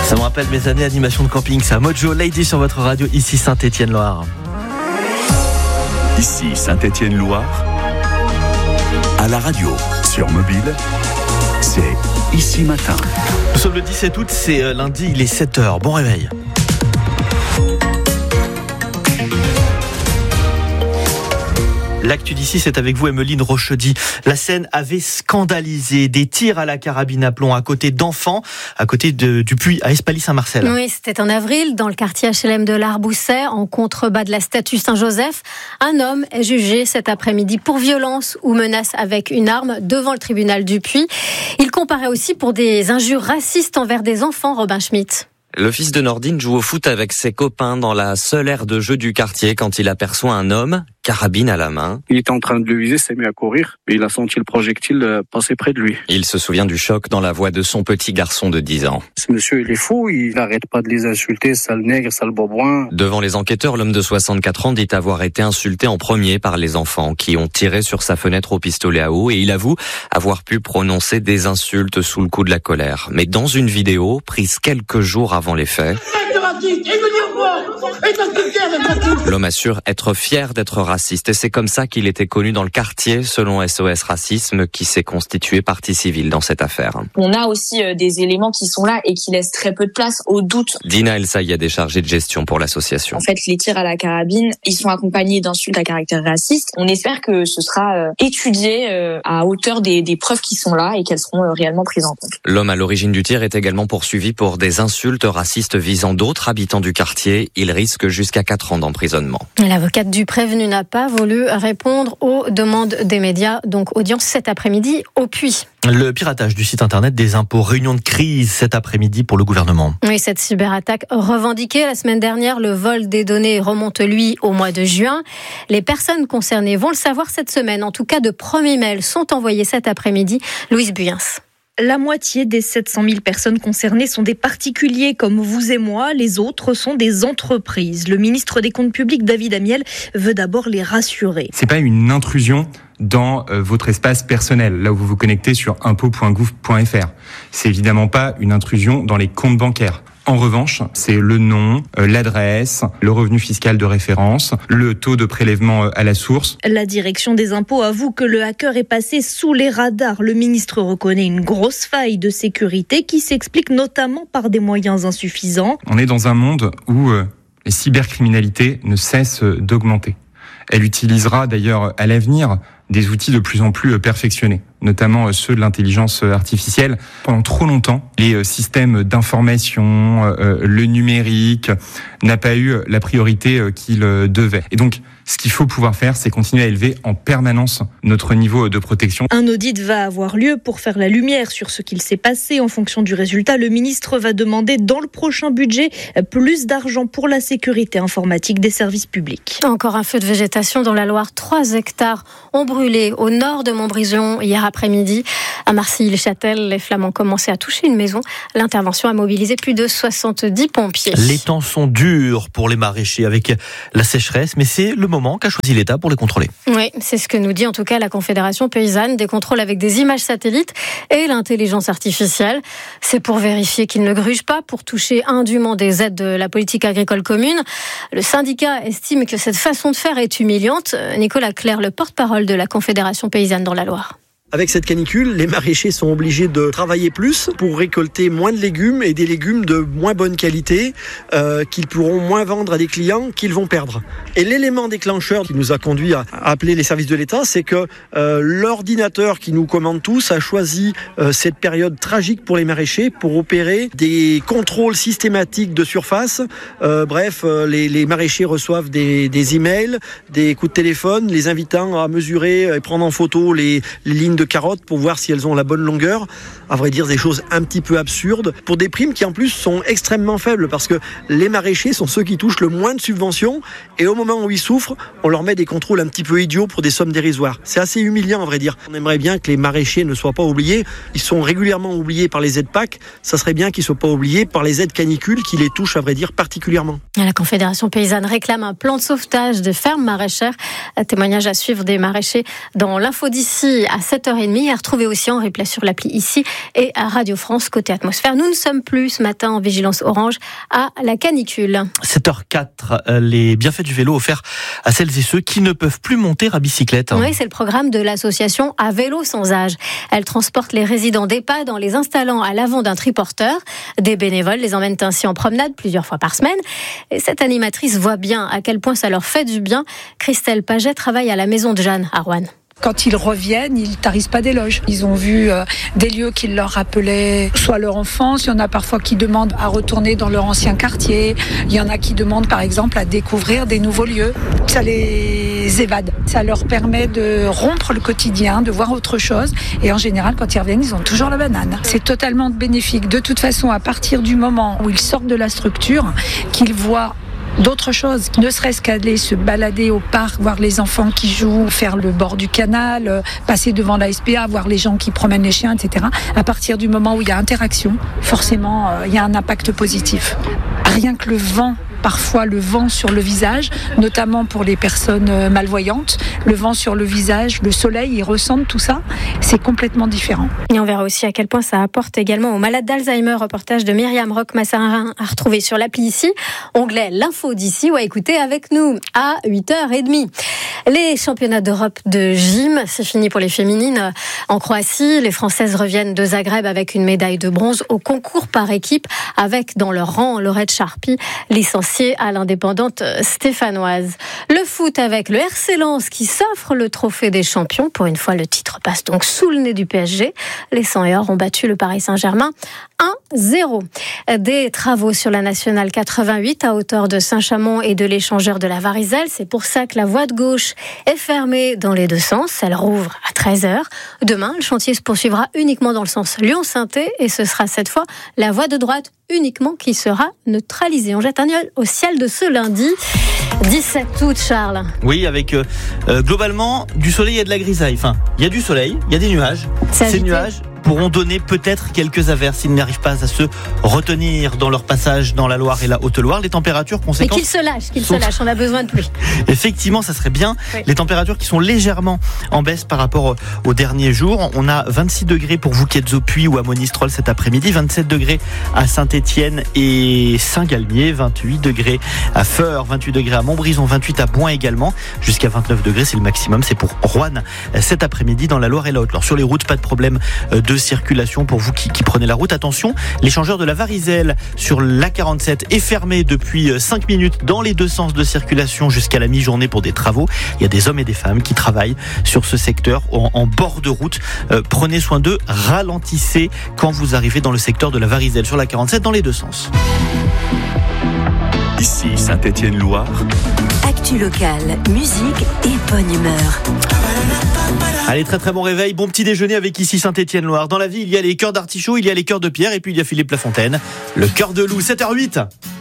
Ça me rappelle mes années d'animation de camping, ça. Mojo Lady sur votre radio, ici Saint-Étienne-Loire. Ici Saint-Étienne-Loire. À la radio, sur mobile, c'est Ici Matin. Nous sommes le 17 août, c'est lundi, il est 7h. Bon réveil. L'actu d'ici, c'est avec vous, Emeline Rochedy. La Seine avait scandalisé des tirs à la carabine à plomb à côté d'enfants, à côté du puits à Espaly-Saint-Marcel. Oui, c'était en avril, dans le quartier HLM de l'Arbousset, en contrebas de la statue Saint-Joseph. Un homme est jugé cet après-midi pour violence ou menace avec une arme devant le tribunal du Puy. Il comparaît aussi pour des injures racistes envers des enfants, Robin Schmitt. Le fils de Nordine joue au foot avec ses copains dans la seule aire de jeu du quartier quand il aperçoit un homme, carabine à la main. Il était en train de le viser, s'est mis à courir et il a senti le projectile passer près de lui. Il se souvient du choc dans la voix de son petit garçon de 10 ans. Ce monsieur, il est fou, il n'arrête pas de les insulter, sale nègre, sale bobouin. Devant les enquêteurs, l'homme de 64 ans dit avoir été insulté en premier par les enfants qui ont tiré sur sa fenêtre au pistolet à eau et il avoue avoir pu prononcer des insultes sous le coup de la colère. Mais dans une vidéo prise quelques jours avant les faits, l'homme assure être fier d'être raciste et c'est comme ça qu'il était connu dans le quartier selon SOS Racisme qui s'est constitué partie civile dans cette affaire. On a aussi des éléments qui sont là et qui laissent très peu de place au doute. Dina El Saïed est chargée de gestion pour l'association. En fait, les tirs à la carabine, ils sont accompagnés d'insultes à caractère raciste. On espère que ce sera étudié à hauteur des preuves qui sont là et qu'elles seront réellement prises en compte. L'homme à l'origine du tir est également poursuivi pour des insultes racistes visant d'autres habitants du quartier. Il risque jusqu'à 4 ans d'emprisonnement. L'avocate du prévenu n'a pas voulu répondre aux demandes des médias. Donc, audience cet après-midi au Puy. Le piratage du site internet des impôts, réunion de crise cet après-midi pour le gouvernement. Oui, cette cyberattaque revendiquée la semaine dernière, le vol des données remonte lui au mois de juin. Les personnes concernées vont le savoir cette semaine. En tout cas, de premiers mails sont envoyés cet après-midi. Louise Buyens. La moitié des 700 000 personnes concernées sont des particuliers comme vous et moi. Les autres sont des entreprises. Le ministre des Comptes publics, David Amiel, veut d'abord les rassurer. C'est pas une intrusion dans votre espace personnel, là où vous vous connectez sur impôts.gouv.fr. C'est évidemment pas une intrusion dans les comptes bancaires. En revanche, c'est le nom, l'adresse, le revenu fiscal de référence, le taux de prélèvement à la source. La direction des impôts avoue que le hacker est passé sous les radars. Le ministre reconnaît une grosse faille de sécurité qui s'explique notamment par des moyens insuffisants. On est dans un monde où les cybercriminalités ne cessent d'augmenter. Elle utilisera d'ailleurs à l'avenir des outils de plus en plus perfectionnés, notamment ceux de l'intelligence artificielle. Pendant trop longtemps, les systèmes d'information, le numérique, n'a pas eu la priorité qu'il devait. Et donc, ce qu'il faut pouvoir faire, c'est continuer à élever en permanence notre niveau de protection. Un audit va avoir lieu pour faire la lumière sur ce qu'il s'est passé. En fonction du résultat, le ministre va demander dans le prochain budget plus d'argent pour la sécurité informatique des services publics. Encore un feu de végétation dans la Loire. 3 hectares ont brûlé au nord de Montbrison hier après-midi. À Marcilly-le-Châtel, les flammes ont commencé à toucher une maison. L'intervention a mobilisé plus de 70 pompiers. Les temps sont durs pour les maraîchers avec la sécheresse, mais c'est le moment qu'a choisi l'État pour les contrôler. Oui, c'est ce que nous dit en tout cas la Confédération paysanne. Des contrôles avec des images satellites et l'intelligence artificielle. C'est pour vérifier qu'ils ne grugent pas, pour toucher indûment des aides de la politique agricole commune. Le syndicat estime que cette façon de faire est humiliante. Nicolas Clerc, le porte-parole de la Confédération paysanne dans la Loire. Avec cette canicule, les maraîchers sont obligés de travailler plus pour récolter moins de légumes et des légumes de moins bonne qualité qu'ils pourront moins vendre à des clients qu'ils vont perdre. Et l'élément déclencheur qui nous a conduit à appeler les services de l'État, c'est que l'ordinateur qui nous commande tous a choisi cette période tragique pour les maraîchers pour opérer des contrôles systématiques de surface. Les maraîchers reçoivent des emails, des coups de téléphone, les invitant à mesurer et prendre en photo les lignes de carottes pour voir si elles ont la bonne longueur. À vrai dire, des choses un petit peu absurdes pour des primes qui en plus sont extrêmement faibles parce que les maraîchers sont ceux qui touchent le moins de subventions et au moment où ils souffrent, on leur met des contrôles un petit peu idiots pour des sommes dérisoires. C'est assez humiliant à vrai dire. On aimerait bien que les maraîchers ne soient pas oubliés. Ils sont régulièrement oubliés par les aides PAC. Ça serait bien qu'ils ne soient pas oubliés par les aides canicules qui les touchent à vrai dire particulièrement. La Confédération paysanne réclame un plan de sauvetage des fermes maraîchères. Un témoignage à suivre des maraîchers dans l'info d'ici à 7h. 7h30, à retrouver aussi en replay sur l'appli ici et à Radio France côté atmosphère. Nous ne sommes plus ce matin en vigilance orange à la canicule. 7h04, les bienfaits du vélo offerts à celles et ceux qui ne peuvent plus monter à bicyclette. Oui, c'est le programme de l'association À Vélo Sans Âge. Elle transporte les résidents d'EHPAD en les installant à l'avant d'un triporteur. Des bénévoles les emmènent ainsi en promenade plusieurs fois par semaine. Et cette animatrice voit bien à quel point ça leur fait du bien. Christelle Paget travaille à la maison de Jeanne à Roanne. Quand ils reviennent, ils tarissent pas d'éloges. Ils ont vu des lieux qui leur rappelaient soit leur enfance. Il y en a parfois qui demandent à retourner dans leur ancien quartier. Il y en a qui demandent par exemple à découvrir des nouveaux lieux. Ça les évade. Ça leur permet de rompre le quotidien, de voir autre chose. Et en général, quand ils reviennent, ils ont toujours la banane. C'est totalement bénéfique. De toute façon, à partir du moment où ils sortent de la structure, qu'ils voient d'autres choses, ne serait-ce qu'aller se balader au parc, voir les enfants qui jouent, faire le bord du canal, passer devant la SPA, voir les gens qui promènent les chiens, etc. À partir du moment où il y a interaction, forcément, il y a un impact positif. Rien que le vent, parfois le vent sur le visage, notamment pour les personnes malvoyantes, le vent sur le visage, le soleil, ils ressentent tout ça, c'est complètement différent. Et on verra aussi à quel point ça apporte également aux malades d'Alzheimer. Reportage de Myriam Roch-Massarin à retrouver sur l'appli ici, onglet l'info d'ici ou à écouter avec nous à 8h30. Les championnats d'Europe de gym, c'est fini pour les féminines en Croatie. Les Françaises reviennent de Zagreb avec une médaille de bronze au concours par équipe avec dans leur rang Laurette Charpy, licenciée à l'indépendante stéphanoise. Le foot avec le RC Lens qui s'offre le trophée des champions. Pour une fois, le titre passe donc sous le nez du PSG. Les 100 et or ont battu le Paris Saint-Germain 1-0. Des travaux sur la nationale 88 à hauteur de Saint-Chamond et de l'échangeur de la Varizelle. C'est pour ça que la voie de gauche est fermée dans les deux sens. Elle rouvre à 13h. Demain, le chantier se poursuivra uniquement dans le sens Lyon-Sainté et ce sera cette fois la voie de droite uniquement qui sera neutralisée. On jette un œil au ciel de ce lundi 17 août, Charles. Oui, avec globalement du soleil et de la grisaille. Enfin, il y a du soleil, il y a des nuages. Ces nuages pourront donner peut-être quelques averses s'ils n'arrivent pas à se retenir dans leur passage dans la Loire et la Haute-Loire. Les températures conséquentes... Mais qu'ils se lâchent, on a besoin de pluie. Effectivement, ça serait bien. Oui. Les températures qui sont légèrement en baisse par rapport aux derniers jours. On a 26 degrés pour vous qui êtes au Puy ou à Monistrol cet après-midi, 27 degrés à Saint-Étienne et Saint-Galmier, 28 degrés à Feurs, 28 degrés à Montbrison, 28 à Boin également, jusqu'à 29 degrés, c'est le maximum. C'est pour Roanne cet après-midi dans la Loire et la Haute-Loire. Sur les routes, pas de problème de circulation pour vous qui prenez la route. Attention, l'échangeur de la Varizelle sur l'A47 est fermé depuis 5 minutes dans les deux sens de circulation jusqu'à la mi-journée pour des travaux. Il y a des hommes et des femmes qui travaillent sur ce secteur en bord de route. Prenez soin d'eux, ralentissez quand vous arrivez dans le secteur de la Varizelle sur l'A47 dans les deux sens. Ici Saint-Étienne-Loire. Actu locale, musique et bonne humeur. Allez, très très bon réveil, bon petit déjeuner avec ici Saint-Étienne-Loire. Dans la vie, il y a les cœurs d'artichaut, il y a les cœurs de pierre et puis il y a Philippe Lafontaine, le cœur de loup, 7h08.